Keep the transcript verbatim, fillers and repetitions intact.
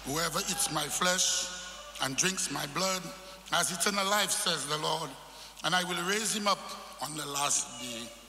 Whoever eats my flesh and drinks my blood has eternal life, says the Lord, and I will raise him up on the last day.